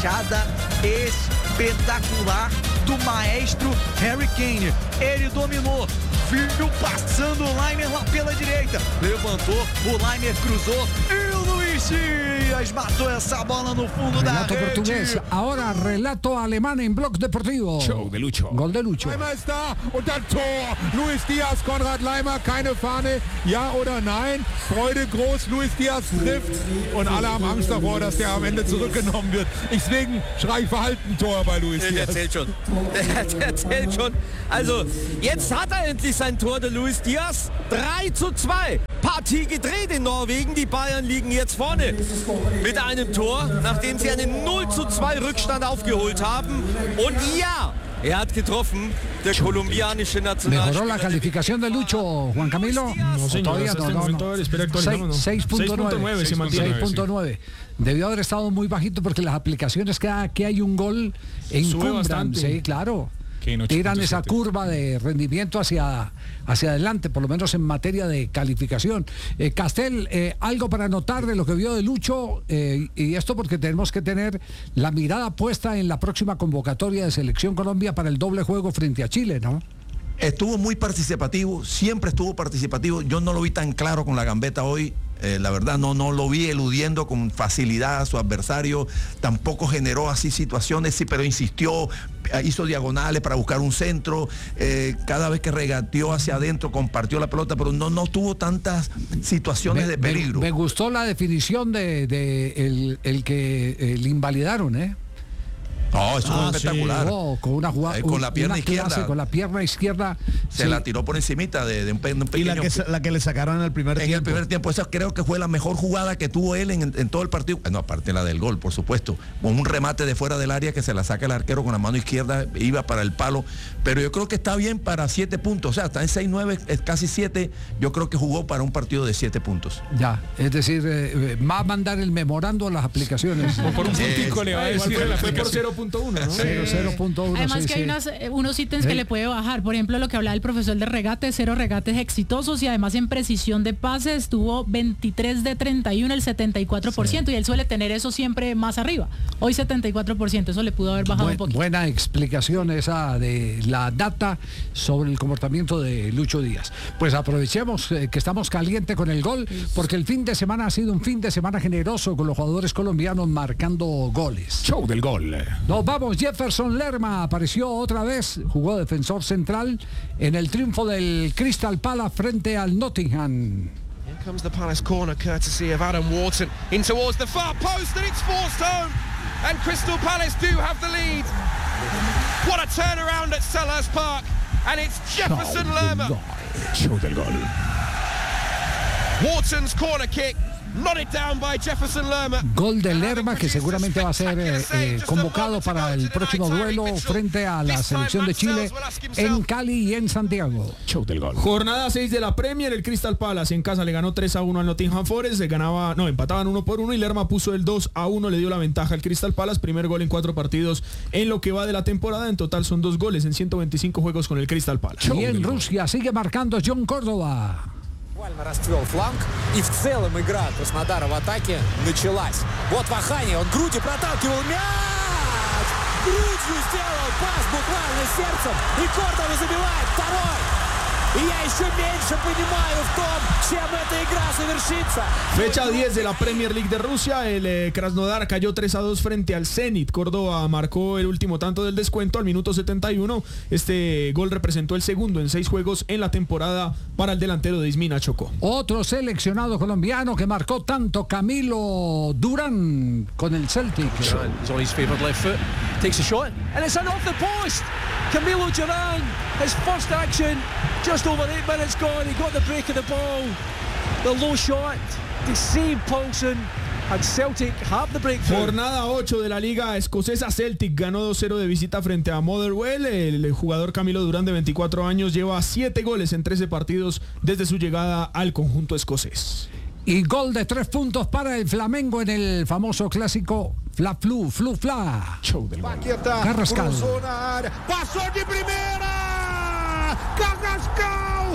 fechada espetacular do maestro Harry Kane. Ele dominou, viu passando o Laimer lá pela direita, levantou, o Laimer cruzou e o Luis Díaz matou essa bola no fundo da rede. Relato portugués, ahora relato alemán en Blog Deportivo. Show de Lucho. Gol de Lucho. Leimer ist da und dann Tor. Luis Díaz, Konrad Leimer, keine Fahne, ja oder nein? Freude groß, Luis Díaz trifft und alle haben Angst davor, dass der am Ende zurückgenommen wird. Deswegen schrei ich verhalten Tor bei Luis Díaz. Der zählt schon. Der zählt schon. Also, jetzt hat er endlich sein Tor, der Luis Díaz. 3:2. Partie gedreht in Norwegen. Die Bayern liegen jetzt vorne mit einem Tor, nachdem sie einen 0:2 Rückstand aufgeholt haben. Und ja, er hat getroffen, der kolumbianische Nationalspieler. ¿Mejoró la calificación de Lucho, Juan Camilo? No, señor, Todavía hasta este momento, espera, actualizamos, 6.9 se mantiene. 6.9. Debió haber estado muy bajito porque las aplicaciones que hay un gol encumbran. bastante. Sí, claro. Que en Tiran esa 8.7. curva de rendimiento hacia adelante, por lo menos en materia de calificación. Castel, algo para notar de lo que vio de Lucho, y esto porque tenemos que tener la mirada puesta en la próxima convocatoria de Selección Colombia para el doble juego frente a Chile, ¿no? Estuvo muy participativo, siempre estuvo participativo. Yo no lo vi tan claro con la gambeta hoy. La verdad no lo vi eludiendo con facilidad a su adversario, tampoco generó así situaciones, sí, pero insistió, hizo diagonales para buscar un centro, cada vez que regateó hacia adentro compartió la pelota, pero no tuvo tantas situaciones de peligro. Me gustó la definición de el que le invalidaron, ¿eh? No, eso fue espectacular. Oh, con una jugada, con la pierna izquierda. Con la pierna izquierda. Se la tiró por encimita de un pequeño. Y la que le sacaron en el primer tiempo. En el primer tiempo. Esa creo que fue la mejor jugada que tuvo él en todo el partido. No, aparte la del gol, por supuesto. Con un remate de fuera del área que se la saca el arquero con la mano izquierda, iba para el palo. Pero yo creo que está bien para 7 puntos. O sea, está en 6-9, es casi 7. Yo creo que jugó para un partido de 7 puntos. Ya, es decir, va a mandar el memorando a las aplicaciones. O por un puntico le va a decir, fue por 0.1, ¿no? 0.1. Además sí, que hay unos ítems que le puede bajar. Por ejemplo, lo que hablaba el profesor de regate, 0 regates exitosos y además en precisión de pase estuvo 23 de 31, el 74%, y él suele tener eso siempre más arriba. Hoy 74%, eso le pudo haber bajado un poquito. Buena explicación esa de la data sobre el comportamiento de Lucho Díaz. Pues aprovechemos que estamos caliente con el gol, porque el fin de semana ha sido un fin de semana generoso con los jugadores colombianos marcando goles. Show del gol. Nos vamos, Jefferson Lerma apareció otra vez, jugó defensor central en el triunfo del Crystal Palace frente al Nottingham. Here comes the Palace corner courtesy of Adam Wharton in towards the far post, and it's forced home, and Crystal Palace do have the lead. What a turnaround at Selhurst Park, and it's Jefferson Lerma. Show del gol. Wharton's corner kick. Nodded down by Jefferson Lerma. Gol de Lerma, que seguramente va a ser convocado para el próximo duelo frente a la selección de Chile en Cali y en Santiago. Show del gol. Jornada 6 de la Premier, el Crystal Palace en casa le ganó 3-1 al Nottingham Forest, empataban 1-1 y Lerma puso el 2-1, le dio la ventaja al Crystal Palace, primer gol en 4 partidos en lo que va de la temporada, en total son 2 goles en 125 juegos con el Crystal Palace. Y en Rusia sigue marcando John Córdoba. Расцвел фланг, и в целом игра Краснодара в атаке началась. Вот Вахани, он грудью проталкивал мяч! Грудью сделал пас буквально сердцем, и Кордова забивает второй. Y ya еще меньше понимаю в том, чем эта игра совершится. Fecha 10 de la Premier League de Rusia, el Krasnodar cayó 3-2 frente al Zenit. Córdoba marcó el último tanto del descuento al minuto 71. Este gol representó el segundo en 6 juegos en la temporada para el delantero de Izmina Chocó. Otro seleccionado colombiano que marcó tanto, Camilo Durán con el Celtic. He's on his favourite left foot, takes a shot, and it's an off the post. Camilo Durán, his first action, just over 8 minutes gone, he got the break of the ball, the low shot, deceived Paulson, and Celtic have the breakthrough. Jornada 8 de la Liga Escocesa, Celtic ganó 2-0 de visita frente a Motherwell. El jugador Camilo Durán, de 24 años, lleva 7 goles en 13 partidos desde su llegada al conjunto escocés. Y gol de 3 puntos para el Flamengo en el famoso clásico Fla-Flu-Flu-Fla. Show del gol. Carrascal. Pasó de primera. Carrascal.